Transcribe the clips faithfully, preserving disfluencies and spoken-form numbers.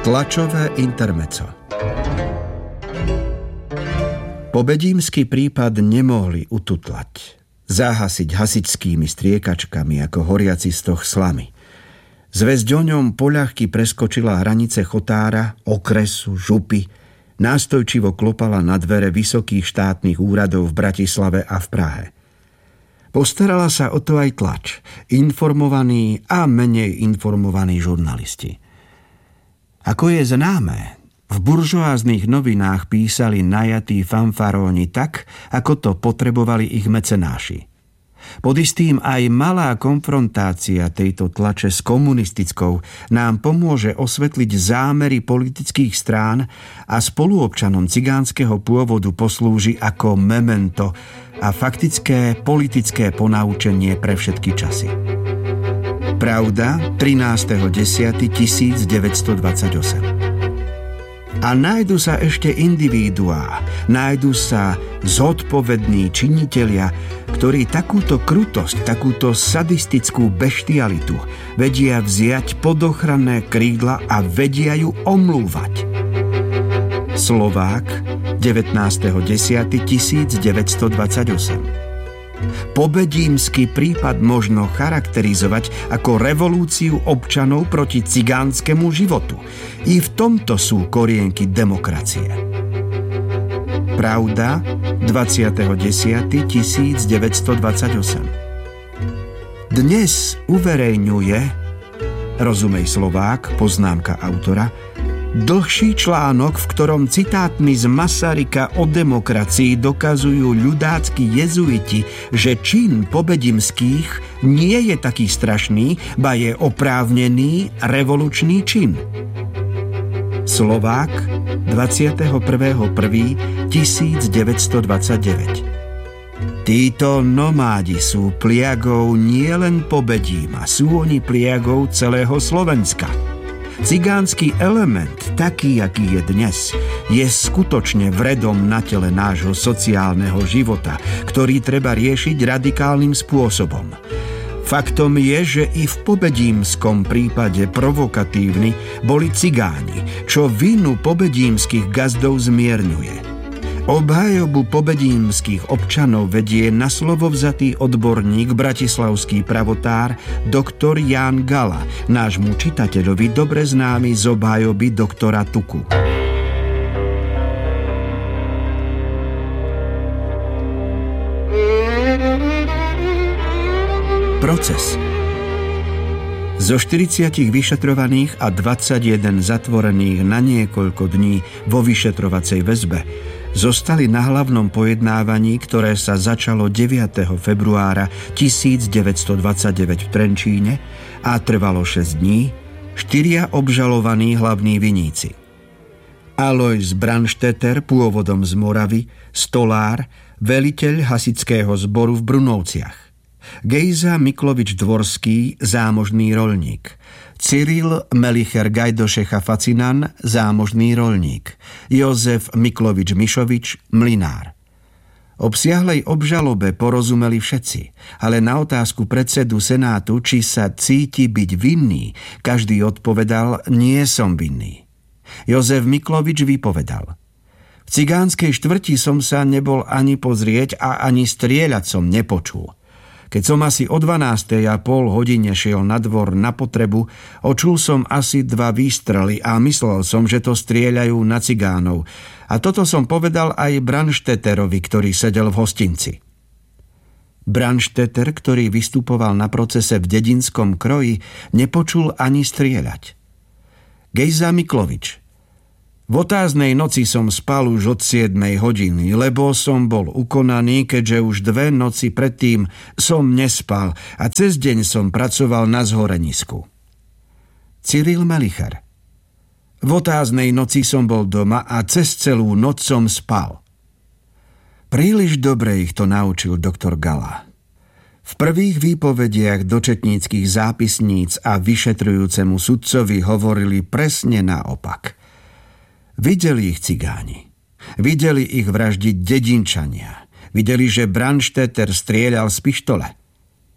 Tlačové intermezzo. Pobedímsky prípad nemohli ututlať, zahasiť hasičskými striekačkami ako horiaci stoh slamy. Zvesť o ňom poľahky preskočila hranice chotára, okresu, župy, nástojčivo klopala na dvere vysokých štátnych úradov v Bratislave a v Prahe. Postarala sa o to aj tlač, informovaní a menej informovaní žurnalisti. Ako je známe, v buržoáznych novinách písali najatí fanfaróni tak, ako to potrebovali ich mecenáši. Pod istým aj malá konfrontácia tejto tlače s komunistickou nám pomôže osvetliť zámery politických strán a spoluobčanom cigánskeho pôvodu poslúži ako memento a faktické politické ponaučenie pre všetky časy. Pravda, trinásteho októbra tisícdeväťstodvadsaťosem. A nájdu sa ešte individuá, nájdu sa zodpovední činitelia, ktorí takúto krutosť, takúto sadistickú beštialitu vedia vziať pod ochranné krídla a vedia ju omlúvať. Slovák, devätnásteho októbra tisícdeväťstodvadsaťosem. Pobedímsky prípad možno charakterizovať ako revolúciu občanov proti cigánskemu životu. I v tomto sú korienky demokracie. Pravda, dvadsiateho októbra tisícdeväťstodvadsaťosem. Dnes uverejňuje, rozumej Slovák, poznámka autora, dlhší článok, v ktorom citátmi z Masaryka o demokracii dokazujú ľudácky jezuiti, že čin pobedimských nie je taký strašný, ba je oprávnený revolučný čin. Slovák, dvadsiateho prvého prvého tisícdeväťstodvadsaťdeväť. Títo nomádi sú pliagou nielen Pobedíma, sú oni pliagou celého Slovenska. Cigánsky element, taký, aký je dnes, je skutočne vredom na tele nášho sociálneho života, ktorý treba riešiť radikálnym spôsobom. Faktom je, že i v pobedímskom prípade provokatívni boli cigáni, čo vinu pobedímskych gazdov zmierňuje. Obhajobu pobedímskych občanov vedie na slovo vzatý odborník, bratislavský pravotár, doktor Ján Gala, nášmu čitateľovi dobre známy z obhajoby doktora Tuku. Proces. Zo štyridsiatich vyšetrovaných a dvadsaťjeden zatvorených na niekoľko dní vo vyšetrovacej väzbe zostali na hlavnom pojednávaní, ktoré sa začalo deviateho februára tisícdeväťstodvadsaťdeväť v Trenčíne a trvalo šesť dní, štyria obžalovaní hlavní viníci. Alojz Brandstetter, pôvodom z Moravy, stolár, veliteľ hasičského zboru v Brunovciach. Gejza Miklovič-Dvorský, zámožný roľník. Cyril Melicher Gajdošecha-Facinan, zámožný roľník. Jozef Miklovič-Mišovič, mlynár. Obsiahlej obžalobe porozumeli všetci, ale na otázku predsedu Senátu, či sa cíti byť vinný, každý odpovedal, nie som vinný. Jozef Miklovič vypovedal: v cigánskej štvrti som sa nebol ani pozrieť a ani strieľať som nepočul. Keď som asi o dvanástej a pol hodine šiel na dvor na potrebu, očul som asi dva výstrely a myslel som, že to strieľajú na cigánov. A toto som povedal aj Brandstetterovi, ktorý sedel v hostinci. Brandstetter, ktorý vystupoval na procese v dedinskom kroji, nepočul ani strieľať. Gejza Miklovič: v otáznej noci som spal už od siedmej hodiny, lebo som bol ukonaný, keďže už dve noci predtým som nespal a cez deň som pracoval na zhorenisku. Cyril Melicher: v otáznej noci som bol doma a cez celú noc som spal. Príliš dobre ich to naučil doktor Gala. V prvých výpovediach do četníckych zápisníc a vyšetrujúcemu sudcovi hovorili presne naopak. Videli ich cigáni. Videli ich vraždiť dedinčania. Videli, že Brandstetter strieľal z pištole.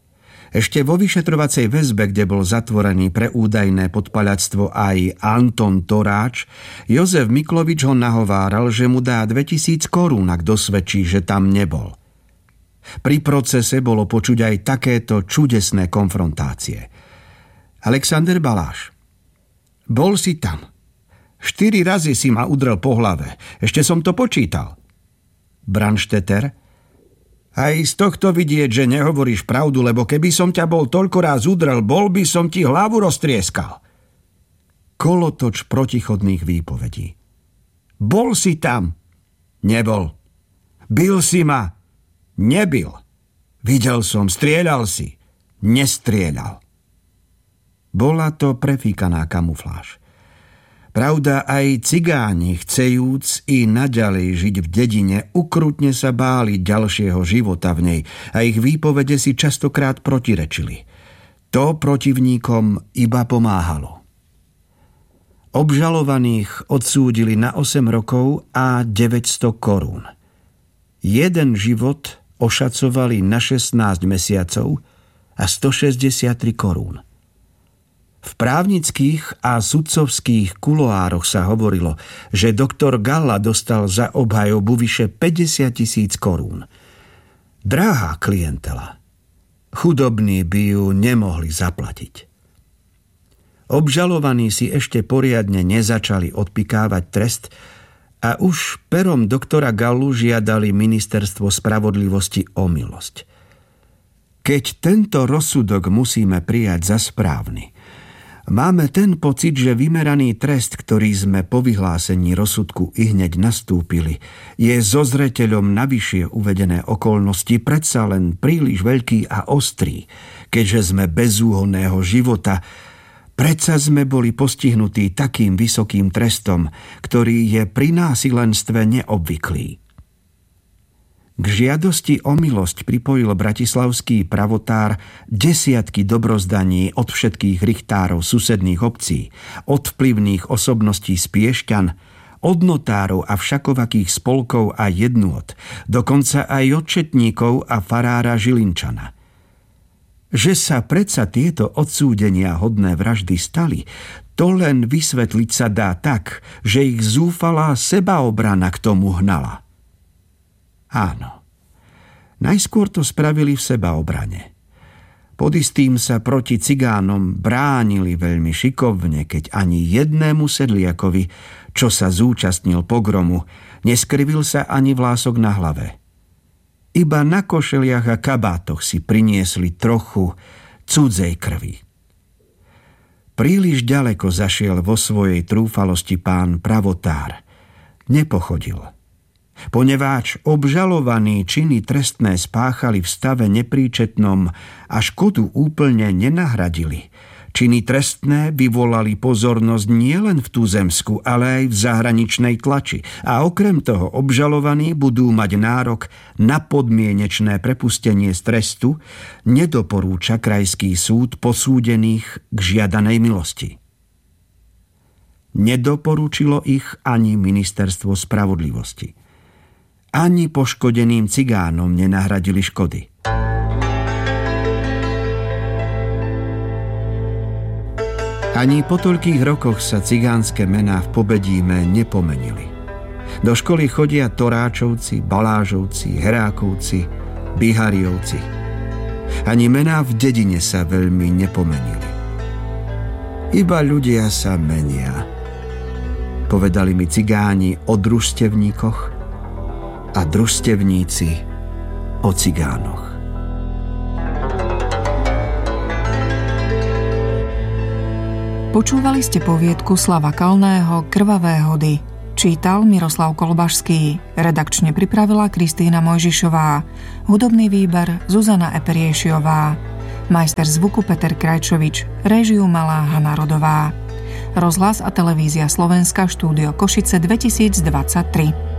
Ešte vo vyšetrovacej väzbe, kde bol zatvorený pre údajné podpaľactvo aj Anton Toráč, Jozef Miklovič ho nahováral, že mu dá dvetisíc korún, ak dosvedčí, že tam nebol. Pri procese bolo počuť aj takéto čudesné konfrontácie. Alexander Baláš: Bol si tam. Štyri razy si ma udrel po hlave. Ešte som to počítal. Brandstetter: Aj z tohto vidieť, že nehovoríš pravdu, lebo keby som ťa bol toľko ráz udrel, bol by som ti hlavu roztrieskal. Kolotoč protichodných výpovedí. Bol si tam? Nebol. Bil si ma? Nebil. Videl som, strieľal si. Nestrieľal. Bola to prefíkaná kamufláž. Pravda, aj cigáni, chcejúc i naďalej žiť v dedine, ukrutne sa báli ďalšieho života v nej a ich výpovede si častokrát protirečili. To protivníkom iba pomáhalo. Obžalovaných odsúdili na osem rokov a deväťsto korún. Jeden život ošacovali na šestnásť mesiacov a stošesťdesiattri korún. V právnických a sudcovských kuloároch sa hovorilo, že doktor Galla dostal za obhajobu vyše päťdesiat tisíc korún. Drahá klientela. Chudobní by ju nemohli zaplatiť. Obžalovaní si ešte poriadne nezačali odpikávať trest a už perom doktora Gallu žiadali ministerstvo spravodlivosti o milosť. Keď tento rozsudok musíme prijať za správny, máme ten pocit, že vymeraný trest, ktorý sme po vyhlásení rozsudku ihneď nastúpili, je so zreteľom na vyššie uvedené okolnosti predsa len príliš veľký a ostrý, keďže sme bezúhonného života. Predsa sme boli postihnutí takým vysokým trestom, ktorý je pri násilenstve neobvyklý. K žiadosti o milosť pripojil bratislavský pravotár desiatky dobrozdaní od všetkých richtárov susedných obcí, od vplyvných osobností z Piešťan, od notárov a všakovakých spolkov a jednôt, dokonca aj od četníkov a farára Žilinčana. Že sa predsa tieto odsúdenia hodné vraždy stali, to len vysvetliť sa dá tak, že ich zúfalá sebaobrana k tomu hnala. Áno, najskôr to spravili v sebaobrane. Pod istým sa proti cigánom bránili veľmi šikovne, keď ani jednému sedliakovi, čo sa zúčastnil pogromu, neskrivil sa ani vlások na hlave. Iba na košeliach a kabátoch si priniesli trochu cudzej krvi. Príliš ďaleko zašiel vo svojej trúfalosti pán pravotár. Nepochodil. Poneváč obžalovaní činy trestné spáchali v stave nepríčetnom a škodu úplne nenahradili. Činy trestné vyvolali pozornosť nielen v tuzemsku, ale aj v zahraničnej tlači a okrem toho obžalovaní budú mať nárok na podmienečné prepustenie z trestu, nedoporúča krajský súd posúdených k žiadanej milosti. Nedoporúčilo ich ani ministerstvo spravodlivosti. Ani poškodeným cigánom nenahradili škody. Ani po toľkých rokoch sa cigánske mená v Pobedíme nepomenili. Do školy chodia Toráčovci, Balážovci, Herákovci, Bihariovci. Ani mená v dedine sa veľmi nepomenili. Iba ľudia sa menia. Povedali mi cigáni o družstevníkoch a družstevníci o cigánoch. Počúvali ste poviedku Slava Kalného Krvavé hody. Čítal Miroslav Kolbašský. Redakčne pripravila Kristína Mojžišová. Hudobný výber Zuzana Eperiešiová. Majster zvuku Peter Krajčovič. Réžiu malá Hana Rodová. Rozhlas a televízia Slovenska, štúdio Košice dvetisícdvadsaťtri.